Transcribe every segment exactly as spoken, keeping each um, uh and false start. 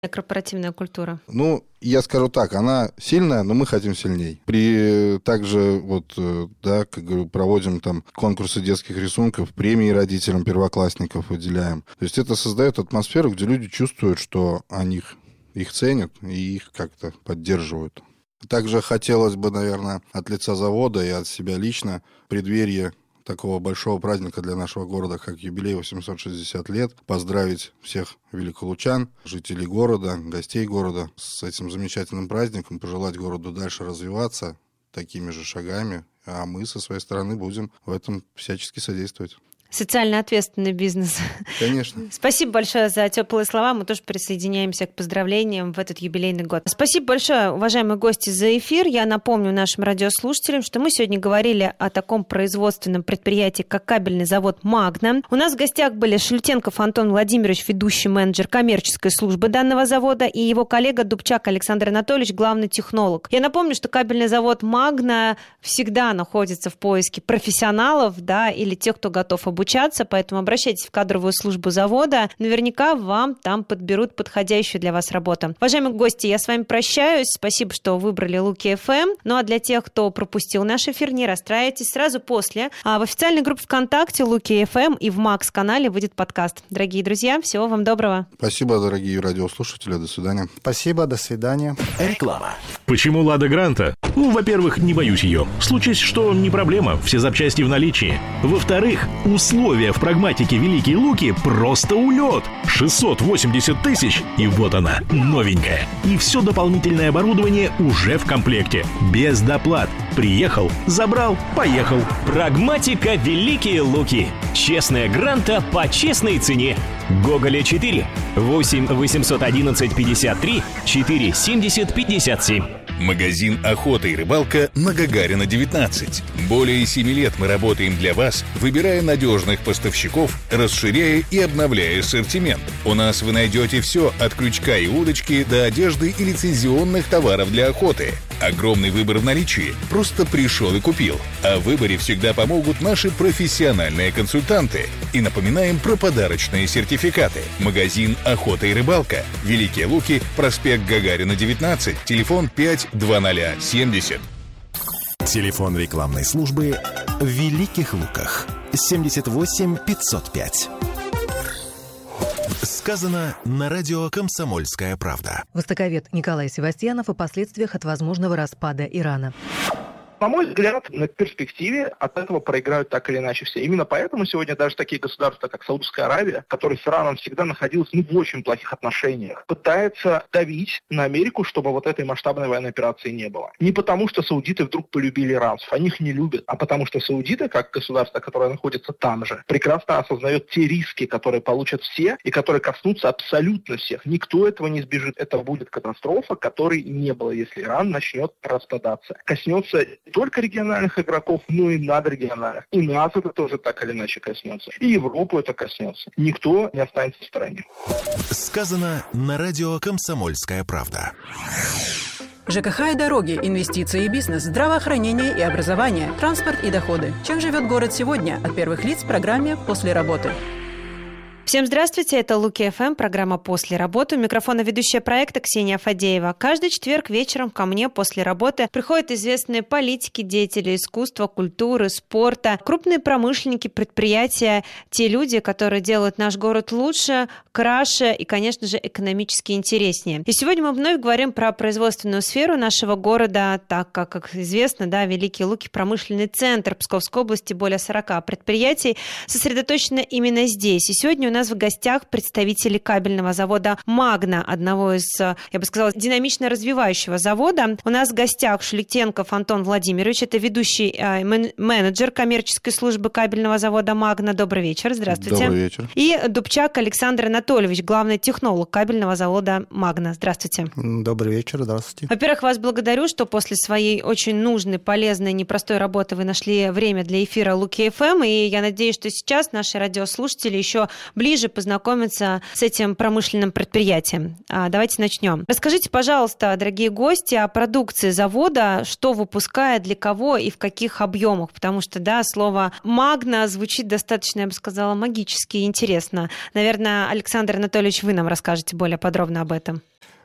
Корпоративная культура? Ну, я скажу так, она сильная, но мы хотим сильней. При также, вот, да, как говорю, проводим там конкурсы детских рисунков, премии родителям первоклассников выделяем. То есть это создает атмосферу, где люди чувствуют, что они их ценят и их как-то поддерживают. Также хотелось бы, наверное, от лица завода и от себя лично в преддверии такого большого праздника для нашего города, как юбилей восемьсот шестьдесят лет, поздравить всех великолучан, жителей города, гостей города с этим замечательным праздником, пожелать городу дальше развиваться такими же шагами, а мы со своей стороны будем в этом всячески содействовать. Социально ответственный бизнес. Конечно. Спасибо большое за теплые слова. Мы тоже присоединяемся к поздравлениям в этот юбилейный год. Спасибо большое, уважаемые гости, за эфир. Я напомню нашим радиослушателям, что мы сегодня говорили о таком производственном предприятии, как кабельный завод «Магна». У нас в гостях были Шелютенков Антон Владимирович, ведущий менеджер коммерческой службы данного завода, и его коллега Дубчак Александр Анатольевич, главный технолог. Я напомню, что кабельный завод «Магна» всегда находится в поиске профессионалов, да, или тех, кто готов обучаться. Обучаться, поэтому обращайтесь в кадровую службу завода. Наверняка вам там подберут подходящую для вас работу. Уважаемые гости, я с вами прощаюсь. Спасибо, что выбрали Луки эф эм. Ну а для тех, кто пропустил наш эфир, не расстраивайтесь. Сразу после а в официальной группе ВКонтакте Луки эф эм и в Макс-канале выйдет подкаст. Дорогие друзья, всего вам доброго. Спасибо, дорогие радиослушатели. До свидания. Спасибо, до свидания. Реклама. Почему «Лада Гранта»? Ну, во-первых, не боюсь ее. Случись, что не проблема, все запчасти в наличии. Во-вторых, условия в прагматике «Великие Луки» просто улет. шестьсот восемьдесят тысяч, и вот она, новенькая. И все дополнительное оборудование уже в комплекте. Без доплат. Приехал, забрал, поехал. Прагматика «Великие Луки». Честная Гранта по честной цене. Гоголя четыре. восемь восемьсот одиннадцать пятьдесят три четыре семьдесят пятьдесят семь. Магазин «Охота и рыбалка» на Гагарина, девятнадцать. Более семи лет мы работаем для вас, выбирая надежных поставщиков, расширяя и обновляя ассортимент. У нас вы найдете все от крючка и удочки до одежды и лицензионных товаров для охоты. Огромный выбор в наличии. Просто пришел и купил. А в выборе всегда помогут наши профессиональные консультанты. И напоминаем про подарочные сертификаты. Магазин «Охота и рыбалка». Великие Луки, проспект Гагарина, девятнадцать, телефон пять два ноль семьдесят. Телефон рекламной службы в Великих Луках. семьдесят восемь пятьсот пять. Сказано на радио «Комсомольская правда». Востоковед Николай Севастьянов о последствиях от возможного распада Ирана. На мой взгляд, на перспективе от этого проиграют так или иначе все. Именно поэтому сегодня даже такие государства, как Саудовская Аравия, которые с Ираном всегда находилась ну, в очень плохих отношениях, пытаются давить на Америку, чтобы вот этой масштабной военной операции не было. Не потому, что саудиты вдруг полюбили иранцев, они их не любят, а потому что саудиты, как государство, которое находится там же, прекрасно осознают те риски, которые получат все и которые коснутся абсолютно всех. Никто этого не избежит. Это будет катастрофа, которой не было, если Иран начнет распадаться. Коснется не только региональных игроков, но и надрегиональных. И нас это тоже так или иначе коснется. И Европу это коснется. Никто не останется в стороне. Сказано на радио «Комсомольская правда». ЖКХ и дороги, инвестиции и бизнес, здравоохранение и образование, транспорт и доходы. Чем живет город сегодня? От первых лиц в программе «После работы». Всем здравствуйте, это Луки эф эм, программа «После работы». У микрофона ведущая проекта Ксения Фадеева. Каждый четверг вечером ко мне после работы приходят известные политики, деятели искусства, культуры, спорта, крупные промышленники, предприятия, те люди, которые делают наш город лучше, краше и, конечно же, экономически интереснее. И сегодня мы вновь говорим про производственную сферу нашего города, так как, как известно, да, Великие Луки – промышленный центр Псковской области, более сорока предприятий сосредоточено именно здесь. И сегодня у нас в гостях представители кабельного завода «Магна», одного из, я бы сказала, динамично развивающего завода. У нас в гостях Шелютенков Антон Владимирович, это ведущий э, менеджер коммерческой службы кабельного завода «Магна». Добрый вечер, здравствуйте. Добрый вечер. И Дубчак Александр Анатольевич, главный технолог кабельного завода «Магна». Здравствуйте. Добрый вечер, здравствуйте. Во-первых, вас благодарю, что после своей очень нужной, полезной, непростой работы вы нашли время для эфира Луки эф эм, и я надеюсь, что сейчас наши радиослушатели еще ближе поближе познакомиться с этим промышленным предприятием. Давайте начнем. Расскажите, пожалуйста, дорогие гости, о продукции завода, что выпускает, для кого и в каких объемах, потому что, да, слово «магна» звучит достаточно, я бы сказала, магически и интересно. Наверное, Александр Анатольевич, вы нам расскажете более подробно об этом.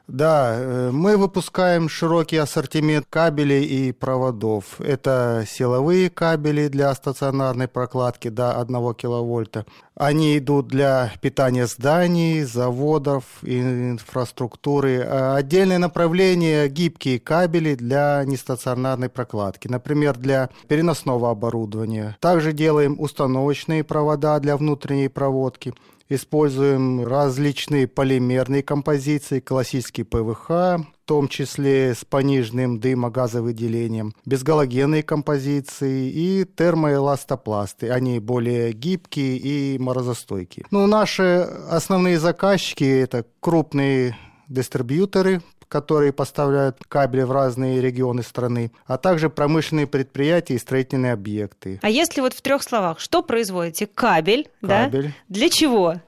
Да, мы выпускаем широкий ассортимент кабелей и проводов. Это силовые кабели для стационарной прокладки до одного киловольта. Они идут для питания зданий, заводов, инфраструктуры. Отдельное направление – гибкие кабели для нестационарной прокладки, например, для переносного оборудования. Также делаем установочные провода для внутренней проводки. Используем различные полимерные композиции, классический пэ вэ ха, в том числе с пониженным дымогазовыделением, безгалогенные композиции и термоэластопласты. Они более гибкие и морозостойкие. Ну, наши основные заказчики – это крупные дистрибьюторы, которые поставляют кабели в разные регионы страны, а также промышленные предприятия и строительные объекты. А если вот в трех словах, что производите? Кабель, Кабель. Да? Для чего?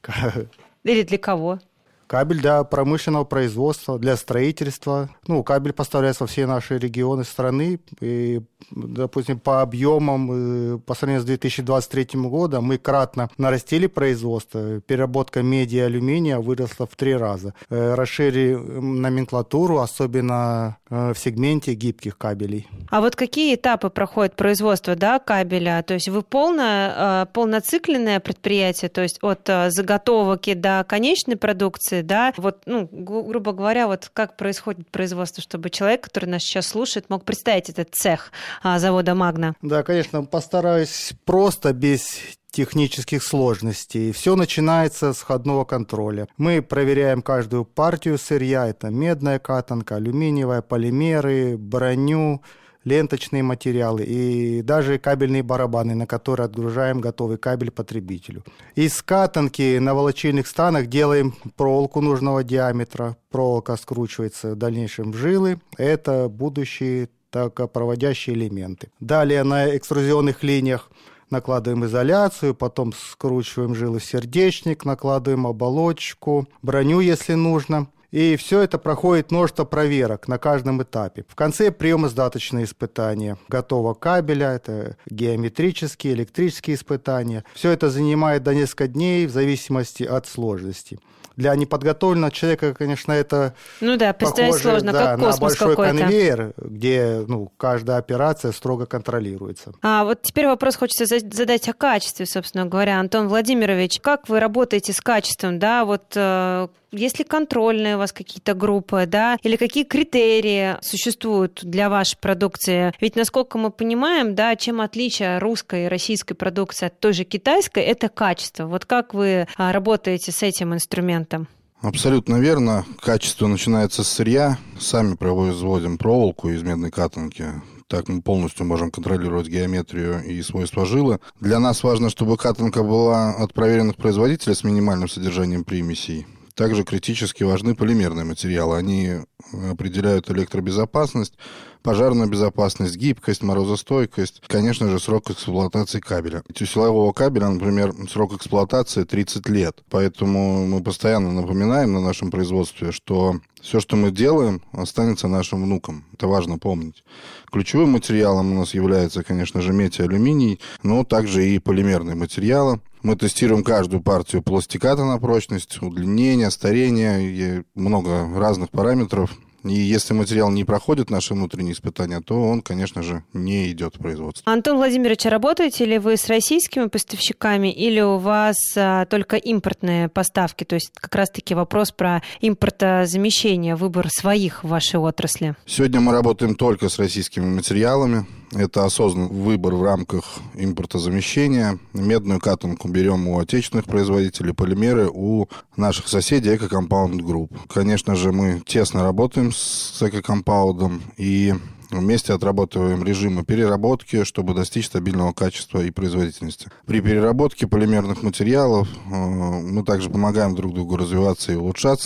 Или для кого? Кабель для промышленного производства, для строительства. Ну, кабель поставляется во все наши регионы страны. И, допустим, по объемам, по сравнению с две тысячи двадцать третьим годом, мы кратно нарастили производство. Переработка меди и алюминия выросла в три раза. Расширили номенклатуру, особенно в сегменте гибких кабелей. А вот какие этапы проходит производство, да, кабеля? То есть вы полное, полноцикленное предприятие, то есть от заготовки до конечной продукции, да, вот, ну, грубо говоря, вот как происходит производство, чтобы человек, который нас сейчас слушает, мог представить этот цех а, завода «Магна». Да, конечно, постараюсь просто, без технических сложностей. Все начинается с входного контроля. Мы проверяем каждую партию сырья. Это медная катанка, алюминиевая, полимеры, броню, ленточные материалы и даже кабельные барабаны, на которые отгружаем готовый кабель потребителю. Из катанки на волочильных станах делаем проволоку нужного диаметра. Проволока скручивается в дальнейшем в жилы. Это будущие токопроводящие элементы. Далее на экструзионных линиях накладываем изоляцию, потом скручиваем жилы в сердечник, накладываем оболочку, броню, если нужно. И все это проходит множество проверок на каждом этапе. В конце приемо-сдаточные испытания. Готово кабеля, это геометрические, электрические испытания. Все это занимает до нескольких дней в зависимости от сложности. Для неподготовленного человека, конечно, это ну да, представить похоже, сложно, да, как космос на большой какой-то. конвейер, где ну, каждая операция строго контролируется. А вот теперь вопрос хочется задать о качестве, собственно говоря. Антон Владимирович, как вы работаете с качеством? Да, вот э, есть ли контрольные у вас какие-то группы, да, или какие критерии существуют для вашей продукции? Ведь, насколько мы понимаем, да, чем отличие русской и российской продукции от той же китайской, это качество. Вот как вы а, работаете с этим инструментом? Абсолютно верно. Качество начинается с сырья. Сами производим проволоку из медной катанки. Так мы полностью можем контролировать геометрию и свойства жилы. Для нас важно, чтобы катанка была от проверенных производителей с минимальным содержанием примесей. Также критически важны полимерные материалы. Они определяют электробезопасность, пожарную безопасность, гибкость, морозостойкость, конечно же, срок эксплуатации кабеля. У силового кабеля, например, срок эксплуатации тридцать лет. Поэтому мы постоянно напоминаем на нашем производстве, что все, что мы делаем, останется нашим внукам. Это важно помнить. Ключевым материалом у нас является, конечно же, медь и алюминий, но также и полимерные материалы. Мы тестируем каждую партию пластиката на прочность, удлинение, старение, и много разных параметров. И если материал не проходит наши внутренние испытания, то он, конечно же, не идет в производство. Антон Владимирович, а работаете ли вы с российскими поставщиками или у вас а, только импортные поставки? То есть как раз-таки вопрос про импортозамещение, выбор своих в вашей отрасли. Сегодня мы работаем только с российскими материалами. Это осознанный выбор в рамках импортозамещения. Медную катанку берем у отечественных производителей, полимеры у наших соседей Eco Compound Group. Конечно же, мы тесно работаем с Eco Compound и вместе отрабатываем режимы переработки, чтобы достичь стабильного качества и производительности. При переработке полимерных материалов мы также помогаем друг другу развиваться и улучшаться.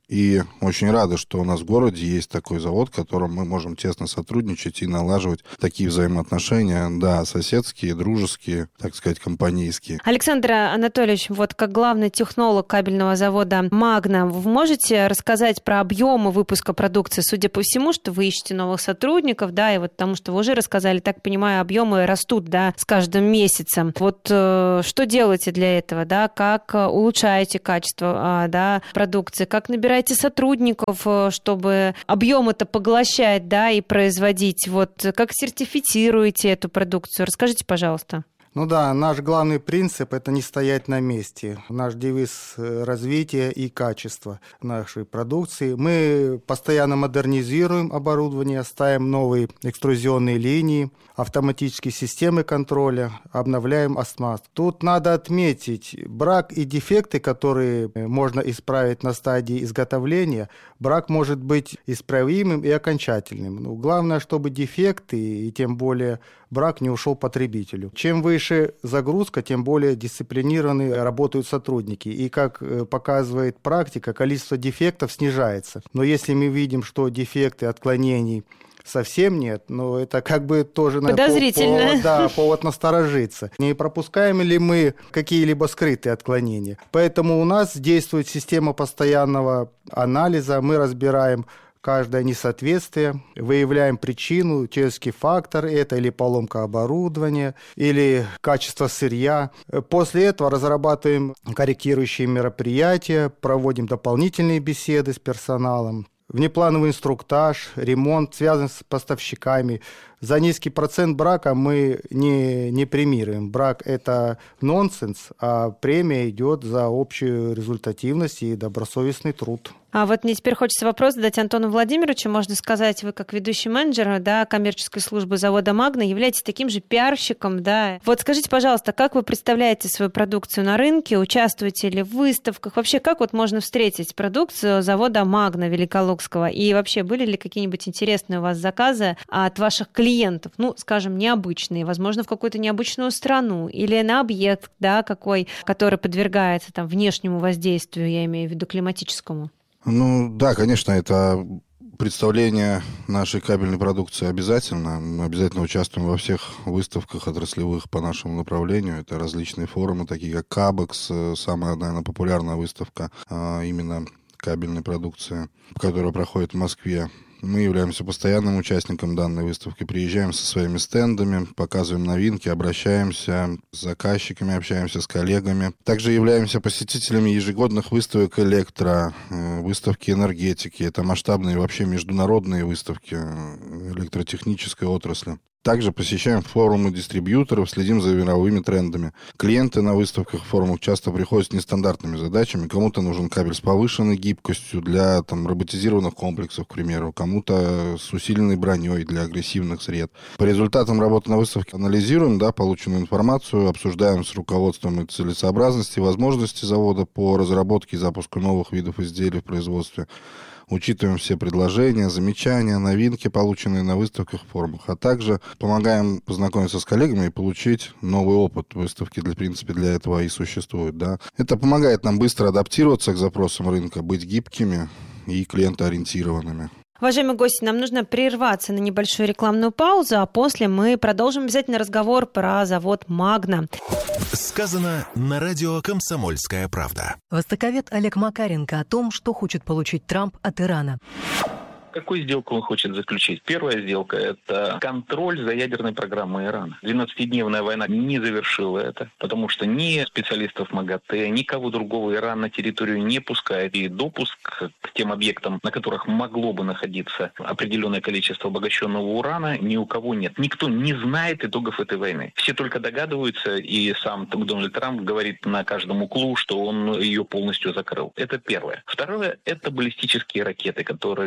И очень рады, что у нас в городе есть такой завод, с которым мы можем тесно сотрудничать и налаживать такие взаимоотношения, да, соседские, дружеские, так сказать, компанейские. Александр Анатольевич, вот как главный технолог кабельного завода «Магна», вы можете рассказать про объемы выпуска продукции? Судя по всему, что вы ищете новых сотрудников, да, и вот потому что вы уже рассказали, так понимаю, объемы растут, да, с каждым месяцем. Вот э, что делаете для этого, да, как улучшаете качество, э, да, продукции, как набираете сотрудников, э, чтобы объем-то поглощать, да, и производить, вот, как сертифицируете эту продукцию? Расскажите, пожалуйста. Ну да, наш главный принцип – это не стоять на месте. Наш девиз – развитие и качество нашей продукции. Мы постоянно модернизируем оборудование, ставим новые экструзионные линии, автоматические системы контроля, обновляем осмаз. Тут надо отметить брак и дефекты, которые можно исправить на стадии изготовления. Брак может быть исправимым и окончательным. Но главное, чтобы дефекты и тем более брак не ушел потребителю. Чем выше загрузка, тем более дисциплинированно работают сотрудники. И, как показывает практика, количество дефектов снижается. Но если мы видим, что дефекты, отклонений совсем нет, но это как бы тоже подозрительно. Повод, да, повод насторожиться. Не пропускаем ли мы какие-либо скрытые отклонения? Поэтому у нас действует система постоянного анализа. Мы разбираем каждое несоответствие, выявляем причину, человеческий фактор, это или поломка оборудования, или качество сырья. После этого разрабатываем корректирующие мероприятия, проводим дополнительные беседы с персоналом, внеплановый инструктаж, ремонт, связан с поставщиками. За низкий процент брака мы не, не премируем. Брак – это нонсенс, а премия идет за общую результативность и добросовестный труд. А вот мне теперь хочется вопрос задать Антону Владимировичу. Можно сказать, вы как ведущий менеджер, да, коммерческой службы завода «Магна» являетесь таким же пиарщиком, да. Вот скажите, пожалуйста, как вы представляете свою продукцию на рынке? Участвуете ли в выставках? Вообще, как вот можно встретить продукцию завода «Магна» Великолукского? И вообще, были ли какие-нибудь интересные у вас заказы от ваших клиентов? Ну, скажем, необычные, возможно, в какую-то необычную страну или на объект, да, какой, который подвергается там внешнему воздействию, я имею в виду климатическому? Ну, да, конечно, это представление нашей кабельной продукции обязательно. Мы обязательно участвуем во всех выставках отраслевых по нашему направлению. Это различные форумы, такие как Кабекс, самая, наверное, популярная выставка именно кабельной продукции, которая проходит в Москве. Мы являемся постоянным участником данной выставки, приезжаем со своими стендами, показываем новинки, обращаемся с заказчиками, общаемся с коллегами. Также являемся посетителями ежегодных выставок электро, выставки энергетики. Это масштабные вообще международные выставки электротехнической отрасли. Также посещаем форумы дистрибьюторов, следим за мировыми трендами. Клиенты на выставках, форумах часто приходят с нестандартными задачами. Кому-то нужен кабель с повышенной гибкостью для там, роботизированных комплексов, к примеру. Кому-то с усиленной броней для агрессивных сред. По результатам работы на выставке анализируем да, полученную информацию, обсуждаем с руководством и целесообразности, возможности завода по разработке и запуску новых видов изделий в производстве. Учитываем все предложения, замечания, новинки, полученные на выставках, форумах, а также помогаем познакомиться с коллегами и получить новый опыт. Выставки, в принципе, для этого и существуют. Да. Это помогает нам быстро адаптироваться к запросам рынка, быть гибкими и клиентоориентированными. Уважаемые гости, нам нужно прерваться на небольшую рекламную паузу, а после мы продолжим обязательно разговор про завод «Магна». Сказано на радио «Комсомольская правда». Востоковед Олег Макаренко о том, что хочет получить Трамп от Ирана. Какую сделку он хочет заключить? Первая сделка – это контроль за ядерной программой Ирана. двенадцатидневная война не завершила это, потому что ни специалистов МАГАТЭ, никого другого Иран на территорию не пускает. И допуск к тем объектам, на которых могло бы находиться определенное количество обогащенного урана, ни у кого нет. Никто не знает итогов этой войны. Все только догадываются, и сам Дональд Трамп говорит на каждом углу, что он ее полностью закрыл. Это первое. Второе – это баллистические ракеты, которые... Ну,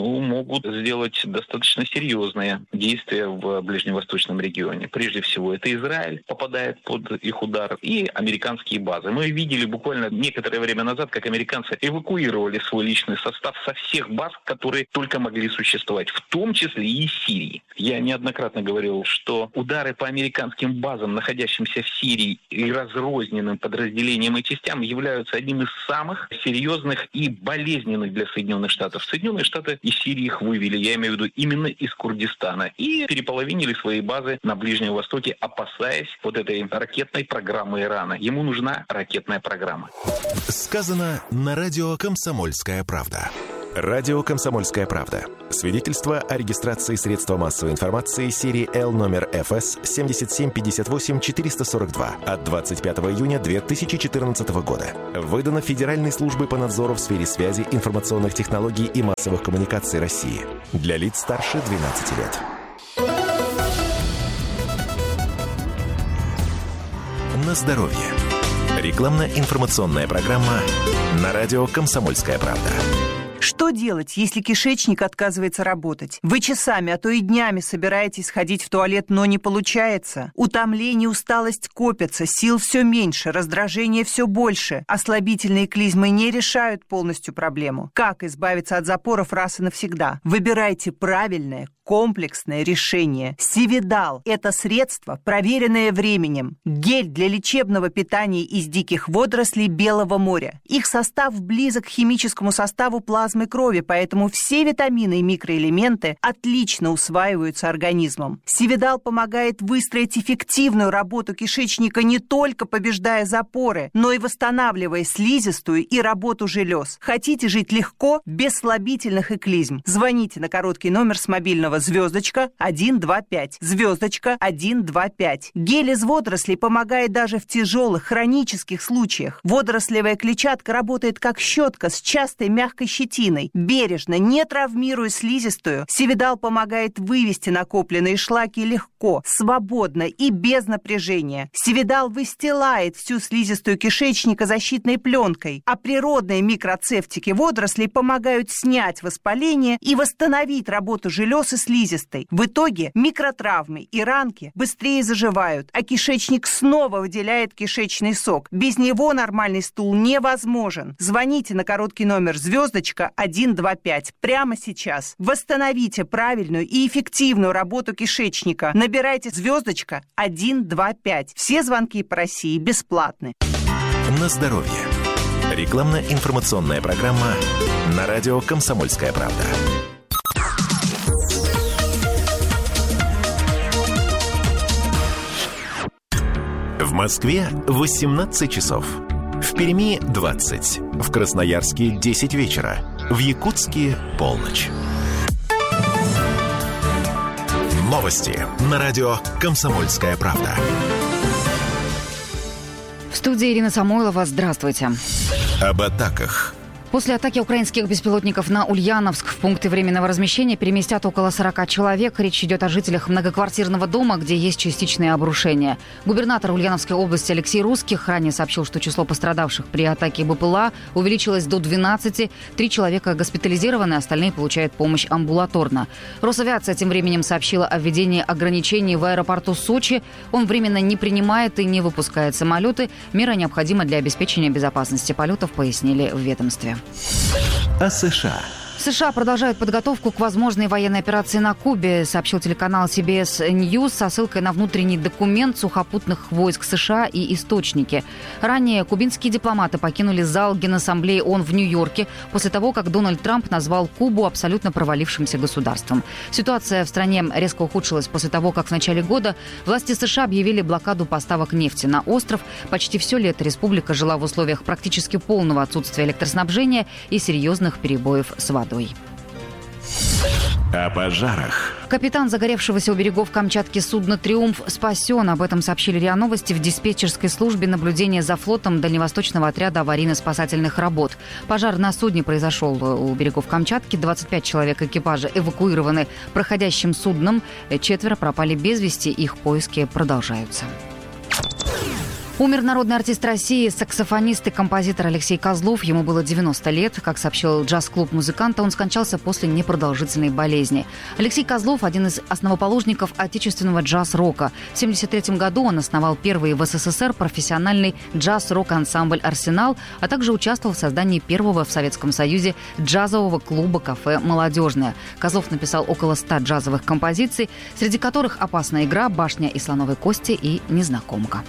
ну, могут сделать достаточно серьезные действия в ближневосточном регионе. Прежде всего, это Израиль попадает под их удар и американские базы. Мы видели буквально некоторое время назад, как американцы эвакуировали свой личный состав со всех баз, которые только могли существовать, в том числе и из Сирии. Я неоднократно говорил, что удары по американским базам, находящимся в Сирии, и разрозненным подразделениям и частям являются одним из самых серьезных и болезненных для Соединенных Штатов. Соединенные Штаты из Сирии их вывели, я имею в виду именно из Курдистана, и переполовинили свои базы на Ближнем Востоке, опасаясь вот этой ракетной программы Ирана. Ему нужна ракетная программа. Сказано на радио «Комсомольская правда». Радио «Комсомольская правда». Свидетельство о регистрации средства массовой информации серии Л номер эф эс семь семь пять восемь четыре四два от двадцать пятого июня две тысячи четырнадцатого года. Выдано Федеральной службой по надзору в сфере связи, информационных технологий и массовых коммуникаций России. Для лиц старше двенадцати лет. На здоровье. Рекламно-информационная программа на радио «Комсомольская правда». Что делать, если кишечник отказывается работать? Вы часами, а то и днями собираетесь сходить в туалет, но не получается. Утомление, усталость копятся, сил все меньше, раздражение все больше. Ослабительные клизмы не решают полностью проблему. Как избавиться от запоров раз и навсегда? Выбирайте правильное, комплексное решение. Сивидал – это средство, проверенное временем. Гель для лечебного питания из диких водорослей Белого моря. Их состав близок к химическому составу плазмы крови, поэтому все витамины и микроэлементы отлично усваиваются организмом. Сивидал помогает выстроить эффективную работу кишечника, не только побеждая запоры, но и восстанавливая слизистую и работу желез. Хотите жить легко, без слабительных и клизм? Звоните на короткий номер с мобильного звездочка один два пять. Звездочка один два пять. Гель из водорослей помогает даже в тяжелых хронических случаях. Водорослевая клетчатка работает как щетка с частой мягкой щетиной. Бережно, не травмируя слизистую, Сивидал помогает вывести накопленные шлаки легко, свободно и без напряжения. Сивидал выстилает всю слизистую кишечника защитной пленкой, а природные микроцефтики водорослей помогают снять воспаление и восстановить работу желез и слизистой. В итоге микротравмы и ранки быстрее заживают, а кишечник снова выделяет кишечный сок. Без него нормальный стул невозможен. Звоните на короткий номер звездочка один два пять прямо сейчас. Восстановите правильную и эффективную работу кишечника. Набирайте звездочка один два пять. Все звонки по России бесплатны. На здоровье. Рекламно-информационная программа на радио «Комсомольская правда». В Москве восемнадцать часов. В Перми двадцать. В Красноярске десять вечера. В Якутске полночь. Новости на радио «Комсомольская правда». В студии Ирина Самойлова. Здравствуйте. Об атаках. После атаки украинских беспилотников на Ульяновск в пункты временного размещения переместят около сорока человек. Речь идет о жителях многоквартирного дома, где есть частичные обрушения. Губернатор Ульяновской области Алексей Русских ранее сообщил, что число пострадавших при атаке БПЛА увеличилось до двенадцати. Три человека госпитализированы, остальные получают помощь амбулаторно. Росавиация тем временем сообщила о введении ограничений в аэропорту Сочи. Он временно не принимает и не выпускает самолеты. Мера необходима для обеспечения безопасности полетов, пояснили в ведомстве. О США. США продолжают подготовку к возможной военной операции на Кубе, сообщил телеканал си би эс News со ссылкой на внутренний документ сухопутных войск США и источники. Ранее кубинские дипломаты покинули зал Генассамблеи ООН в Нью-Йорке после того, как Дональд Трамп назвал Кубу абсолютно провалившимся государством. Ситуация в стране резко ухудшилась после того, как в начале года власти США объявили блокаду поставок нефти на остров. Почти все лето республика жила в условиях практически полного отсутствия электроснабжения и серьезных перебоев с водой. О пожарах. Капитан загоревшегося у берегов Камчатки судна «Триумф» спасен. Об этом сообщили РИА Новости в диспетчерской службе наблюдения за флотом Дальневосточного отряда аварийно-спасательных работ. Пожар на судне произошел у берегов Камчатки. двадцать пять человек экипажа эвакуированы проходящим судном. Четверо пропали без вести. Их поиски продолжаются. Умер народный артист России, саксофонист и композитор Алексей Козлов. Ему было девяносто лет. Как сообщил джаз-клуб музыканта, он скончался после непродолжительной болезни. Алексей Козлов – один из основоположников отечественного джаз-рока. В тысяча девятьсот семьдесят третьем году он основал первый в СССР профессиональный джаз-рок-ансамбль «Арсенал», а также участвовал в создании первого в Советском Союзе джазового клуба-кафе «Молодежное». Козлов написал около ста джазовых композиций, среди которых «Опасная игра», «Башня из слоновой кости» и «Незнакомка».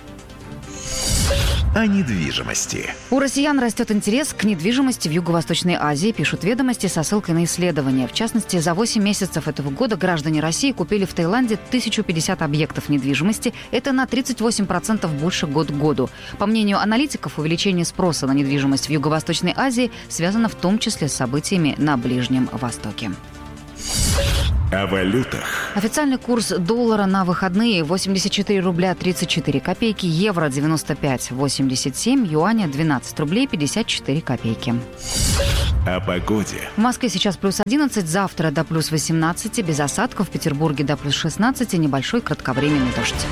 О недвижимости. У россиян растет интерес к недвижимости в Юго-Восточной Азии, пишут «Ведомости» со ссылкой на исследования. В частности, за восемь месяцев этого года граждане России купили в Таиланде тысячу пятьдесят объектов недвижимости. Это на тридцать восемь процентов больше год к году. По мнению аналитиков, увеличение спроса на недвижимость в Юго-Восточной Азии связано в том числе с событиями на Ближнем Востоке. О валютах. Официальный курс доллара на выходные восемьдесят четыре рубля тридцать четыре копейки, евро девяносто пять восемьдесят семь, юаня двенадцать рублей пятьдесят четыре копейки. О погоде. В Москве сейчас плюс одиннадцать, завтра до плюс восемнадцать, без осадков, в Петербурге до плюс шестнадцать, небольшой кратковременный дождь.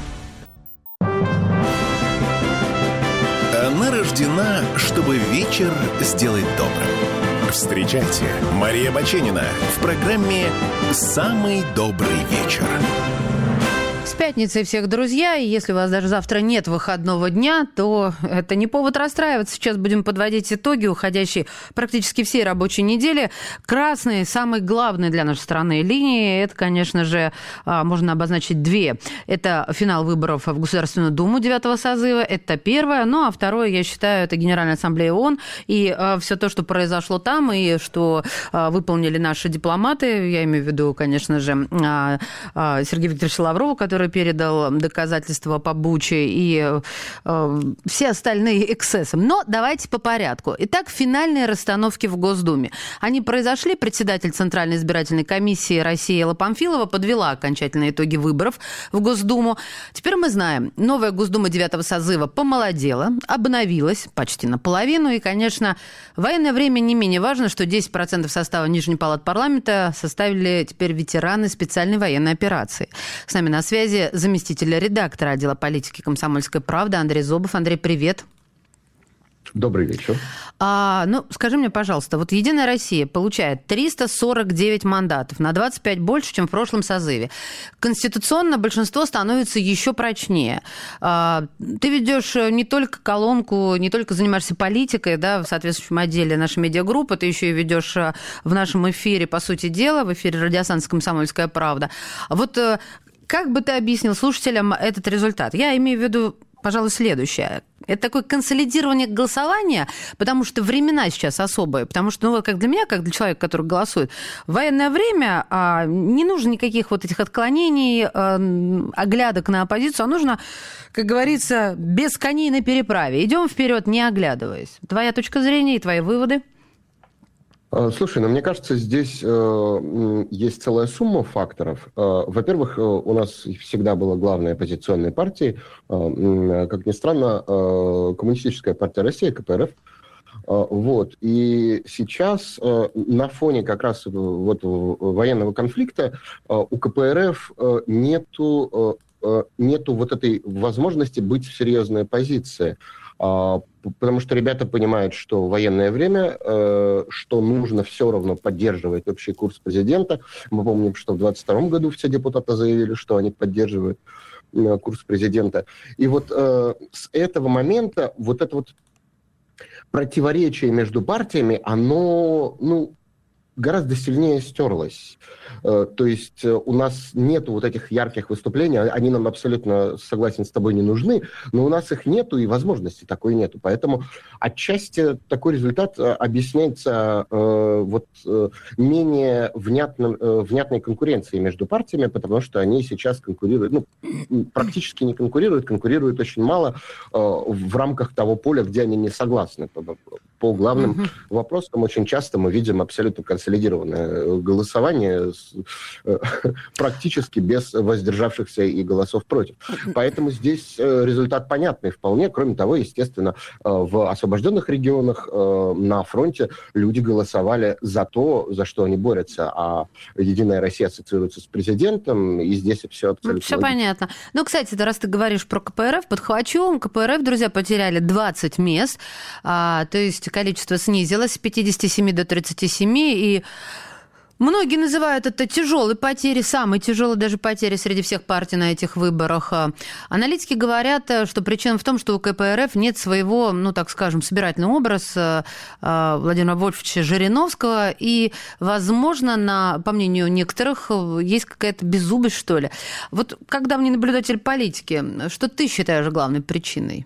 Она рождена, чтобы вечер сделать добрым. Встречайте, Мария Баченина в программе «Самый добрый вечер». С пятницей всех, друзья. И если у вас даже завтра нет выходного дня, то это не повод расстраиваться. Сейчас будем подводить итоги уходящей практически всей рабочей недели. Красные, самой главной для нашей страны линии, это, конечно же, можно обозначить две. Это финал выборов в Государственную Думу девятого созыва. Это первое. Ну, а второе, я считаю, это Генеральная Ассамблея ООН. И все то, что произошло там, и что выполнили наши дипломаты, я имею в виду, конечно же, Сергея Викторовича Лаврова, который передал доказательства по Буче и э, все остальные эксцессы. Но давайте по порядку. Итак, финальные расстановки в Госдуме. Они произошли. Председатель Центральной избирательной комиссии России Элла Памфилова подвела окончательные итоги выборов в Госдуму. Теперь мы знаем, новая Госдума девятого созыва помолодела, обновилась почти наполовину. И, конечно, в военное время не менее важно, что десять процентов состава Нижней палаты парламента составили теперь ветераны специальной военной операции. С нами на связи заместитель редактора отдела политики «Комсомольской правды» Андрей Зобов. Андрей, привет. Добрый вечер. А, ну, скажи мне, пожалуйста, вот «Единая Россия» получает триста сорок девять мандатов, на двадцать пять больше, чем в прошлом созыве. Конституционно большинство становится еще прочнее. А, ты ведешь не только колонку, не только занимаешься политикой, да, в соответствующем отделе нашей медиагруппы, ты еще и ведешь в нашем эфире, по сути дела, в эфире радиостанции «Комсомольская правда». Вот как бы ты объяснил слушателям этот результат? Я имею в виду, пожалуй, следующее. Это такое консолидирование голосования, потому что времена сейчас особые. Потому что, ну, как для меня, как для человека, который голосует, в военное время а, не нужно никаких вот этих отклонений, а, оглядок на оппозицию, а нужно, как говорится, без коней на переправе. Идем вперед, не оглядываясь. Твоя точка зрения и твои выводы? Слушай, ну мне кажется, здесь э, есть целая сумма факторов. Э, во-первых, э, у нас всегда была главной оппозиционной партией, э, как ни странно, э, Коммунистическая партия России, ка пэ эр эф. Э, вот. И сейчас э, на фоне как раз вот военного конфликта э, у ка пэ эр эф э, нету, э, нету вот этой возможности быть в серьезной позиции. Потому что ребята понимают, что в военное время, э, что нужно все равно поддерживать общий курс президента. Мы помним, что в двадцать втором году все депутаты заявили, что они поддерживают э, курс президента. И вот э, с этого момента вот это вот противоречие между партиями, оно, ну, гораздо сильнее стерлось. То есть у нас нет вот этих ярких выступлений, они нам абсолютно, согласен с тобой, не нужны, но у нас их нету и возможности такой нету. Поэтому отчасти такой результат объясняется э, вот, э, менее внятным, э, внятной конкуренцией между партиями, потому что они сейчас конкурируют, ну, практически не конкурируют, конкурируют очень мало э, в рамках того поля, где они не согласны по, по главным mm-hmm. вопросам очень часто мы видим абсолютно консолидированное голосование с, э, практически без воздержавшихся и голосов против. Поэтому здесь э, результат понятный вполне. Кроме того, естественно, э, в освобожденных регионах э, на фронте люди голосовали за то, за что они борются, а «Единая Россия» ассоциируется с президентом, и здесь все абсолютно Все логично. понятно. Ну, кстати, раз ты говоришь про ка пэ эр эф, подхвачу. ка пэ эр эф, друзья, потеряли двадцать мест, а, то есть количество снизилось с пятидесяти семи до тридцати семи, и многие называют это тяжелой потерей, самой тяжелой даже потерей среди всех партий на этих выборах. Аналитики говорят, что причина в том, что у ка пэ эр эф нет своего, ну, так скажем, собирательного образа Владимира Вольфовича Жириновского, и, возможно, на, по мнению некоторых, есть какая-то беззубость, что ли. Вот как давний наблюдатель политики, что ты считаешь главной причиной?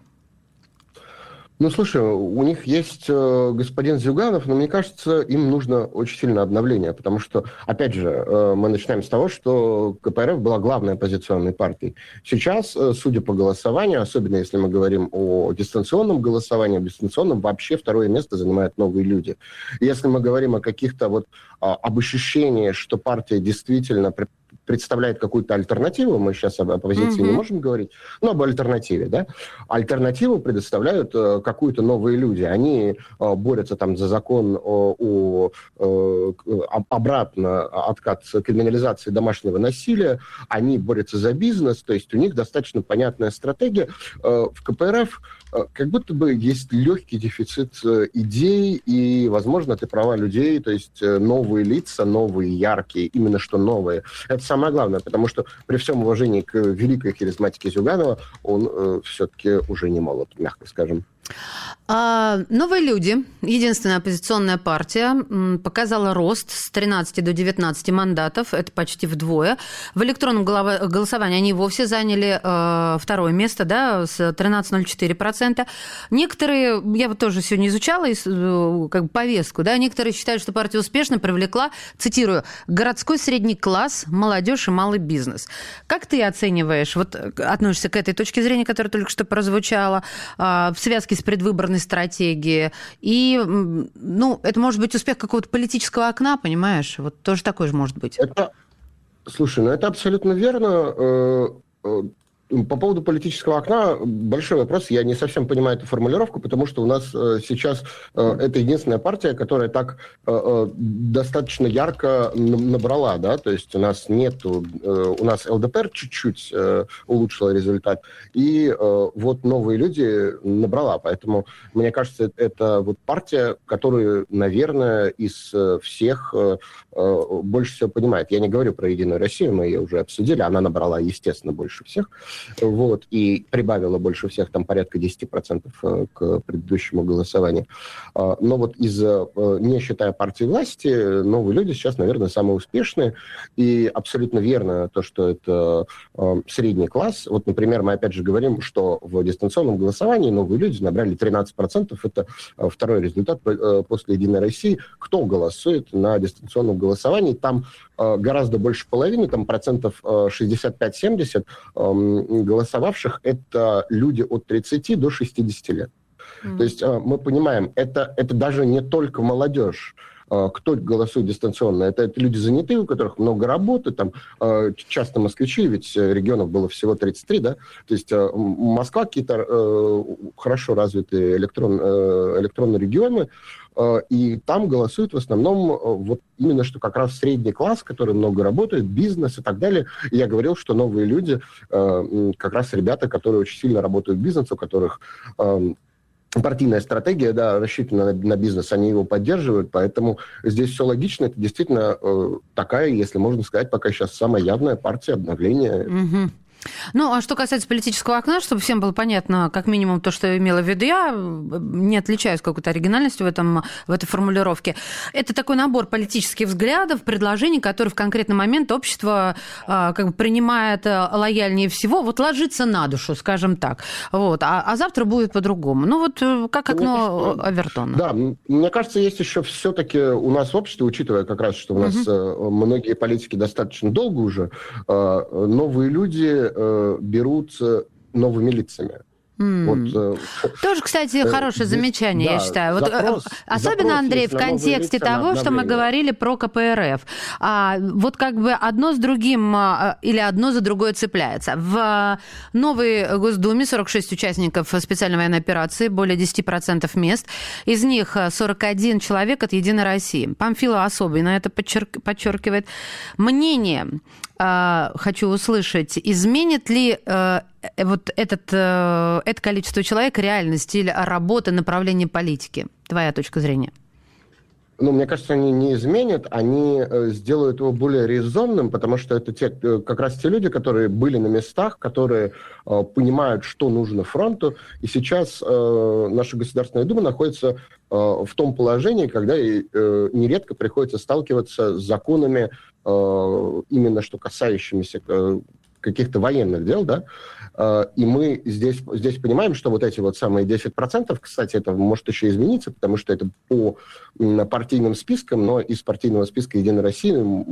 Ну, слушай, у них есть э, господин Зюганов, но мне кажется, им нужно очень сильное обновление, потому что, опять же, э, мы начинаем с того, что ка пэ эр эф была главной оппозиционной партией. Сейчас, э, судя по голосованию, особенно если мы говорим о дистанционном голосовании, дистанционном вообще второе место занимают новые люди. И если мы говорим о каких-то вот э, об ощущении, что партия действительно представляет какую-то альтернативу, мы сейчас об оппозиции mm-hmm. не можем говорить, но об альтернативе, да. Альтернативу предоставляют э, какую-то новые люди. Они э, борются там за закон о, о, о, обратно откат криминализации домашнего насилия, они борются за бизнес, то есть у них достаточно понятная стратегия. Э, в ка пэ эр эф э, как будто бы есть легкий дефицит э, идей, и, возможно, ты права, людей, то есть э, новые лица, новые, яркие, именно что новые. Это самое главное, потому что при всем уважении к великой харизматике Зюганова, он э, все-таки уже не молод, мягко скажем. А, «Новые люди», единственная оппозиционная партия, показала рост с тринадцати до девятнадцати мандатов, это почти вдвое. В электронном голосовании они вовсе заняли э, второе место, да, с тринадцать целых ноль четыре сотых процента. Некоторые, я вот тоже сегодня изучала как бы повестку, да, некоторые считают, что партия успешно привлекла, цитирую, «городской средний класс, молодежь и малый бизнес». Как ты оцениваешь, вот относишься к этой точке зрения, которая только что прозвучала, э, в связке с предвыборной стратегией. И, ну, это может быть успех какого-то политического окна, понимаешь? Вот тоже такой же может быть. Это, слушай, ну это абсолютно верно. По поводу политического окна большой вопрос. Я не совсем понимаю эту формулировку, потому что у нас э, сейчас э, это единственная партия, которая так э, достаточно ярко набрала, да, то есть у нас нету, э, у нас эл дэ пэ эр чуть-чуть э, улучшила результат, и э, вот новые люди набрала, поэтому мне кажется, это вот партия, которую, наверное, из всех э, э, больше всего понимает. Я не говорю про «Единую Россию», мы ее уже обсудили, она набрала, естественно, больше всех. Вот, и прибавила больше всех, там порядка десять процентов к предыдущему голосованию. Но вот из, не считая партии власти, новые люди сейчас, наверное, самые успешные. И абсолютно верно то, что это средний класс. Вот, например, мы опять же говорим, что в дистанционном голосовании новые люди набрали тринадцать процентов. Это второй результат после «Единой России». Кто голосует на дистанционном голосовании? Там гораздо больше половины, там процентов шестьдесят пять - семьдесят голосовавших – это люди от тридцати до шестидесяти лет. Mm-hmm. То есть мы понимаем, это, это даже не только молодежь. Кто голосует дистанционно? Это, это люди занятые, у которых много работы, там часто москвичи, ведь регионов было всего тридцать три, да? То есть Москва, какие-то хорошо развитые электрон, электронные регионы, и там голосуют в основном вот именно что как раз средний класс, который много работает, бизнес и так далее. И я говорил, что новые люди, как раз ребята, которые очень сильно работают в бизнесе, у которых партийная стратегия, да, рассчитана на, на бизнес, они его поддерживают, поэтому здесь все логично. Это действительно э, такая, если можно сказать, пока сейчас самая явная партия обновления. Mm-hmm. Ну, а что касается политического окна, чтобы всем было понятно, как минимум, то, что я имела в виду, я не отличаюсь какой-то оригинальностью в, этом, в этой формулировке. Это такой набор политических взглядов, предложений, которые в конкретный момент общество а, как бы принимает лояльнее всего, вот ложится на душу, скажем так. Вот. А, а завтра будет по-другому. Ну, вот как окно мне, Овертона. Да, мне кажется, есть еще все-таки у нас в обществе, учитывая как раз, что у нас угу. многие политики достаточно долго уже, новые люди берут новыми лицами. Mm. Вот, тоже, кстати, э, хорошее здесь, замечание, да, я считаю. Вот, запрос, особенно, запрос, Андрей, в контексте того, что мы говорили про ка пэ эр эф. А, вот как бы одно с другим или одно за другое цепляется. В новой Госдуме сорок шесть участников специальной военной операции, более десять процентов мест. Из них сорок один человек от «Единой России». Памфилова особенно это подчерк... подчеркивает. Мнение э, хочу услышать. Изменит ли э, вот этот, э, это количество человек реальный стиль работы, направление политики? Твоя точка зрения. Ну, мне кажется, они не изменят, они сделают его более резонным, потому что это те, как раз те люди, которые были на местах, которые э, понимают, что нужно фронту. И сейчас э, наша Государственная Дума находится э, в том положении, когда э, нередко приходится сталкиваться с законами, э, именно что касающимися э, каких-то военных дел, да, и мы здесь, здесь понимаем, что вот эти вот самые десять процентов, кстати, это может еще измениться, потому что это по партийным спискам, но из партийного списка «Единой России»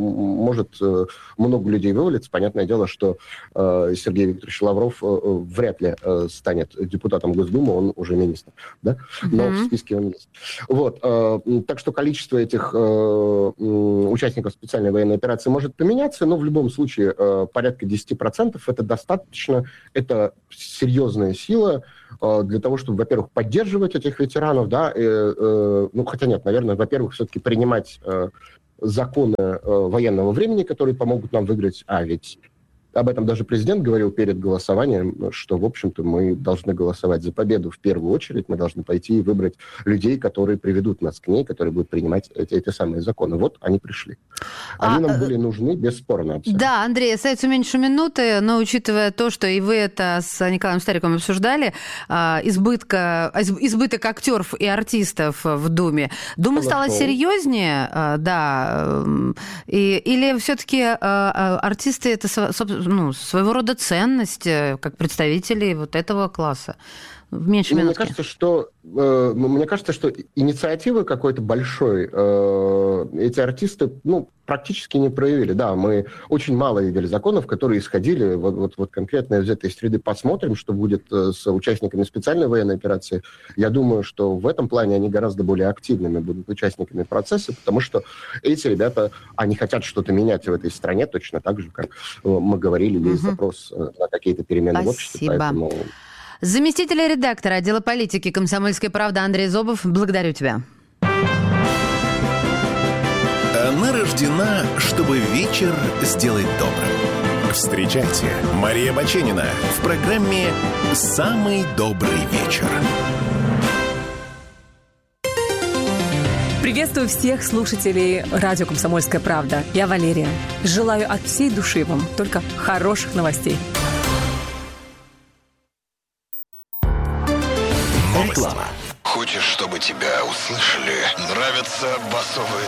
может много людей вывалиться. Понятное дело, что Сергей Викторович Лавров вряд ли станет депутатом Госдумы, он уже министр, да, но mm-hmm. в списке он есть. Вот, так что количество этих участников специальной военной операции может поменяться, но в любом случае порядка десять процентов это достаточно. Это серьезная сила э, для того, чтобы, во-первых, поддерживать этих ветеранов, да, э, э, ну, хотя нет, наверное, во-первых, все-таки принимать э, законы э, военного времени, которые помогут нам выиграть, а ведь об этом даже президент говорил перед голосованием, что, в общем-то, мы должны голосовать за победу в первую очередь, мы должны пойти и выбрать людей, которые приведут нас к ней, которые будут принимать эти, эти самые законы. Вот они пришли. Они а, нам были нужны, бесспорно. Абсолютно. Да, Андрей, остается меньше минуты, но учитывая то, что и вы это с Николаем Стариковым обсуждали, избытка, избыток актеров и артистов в Думе, Дума Хорошо. стала серьезнее, да, и, или все-таки артисты это, собственно, ну, своего рода ценность, как представители вот этого класса? В меньшей мне кажется, что э, мне кажется, что инициативы какой-то большой э, эти артисты, ну, практически не проявили. Да, мы очень мало видели законов, которые исходили вот, вот, вот конкретно из этой среды. Посмотрим, что будет с участниками специальной военной операции. Я думаю, что в этом плане они гораздо более активными будут участниками процесса, потому что эти ребята, они хотят что-то менять в этой стране, точно так же, как мы говорили, есть угу. запрос на какие-то перемены Спасибо. в обществе. Поэтому... Заместитель редактора отдела политики «Комсомольской правды» Андрей Зобов, благодарю тебя. Она рождена, чтобы вечер сделать добрым. Встречайте, Мария Баченина в программе «Самый добрый вечер». Приветствую всех слушателей радио «Комсомольская правда». Я Валерия. Желаю от всей души вам только хороших новостей. Реклама. Хочешь, чтобы тебя услышали? Нравятся басовые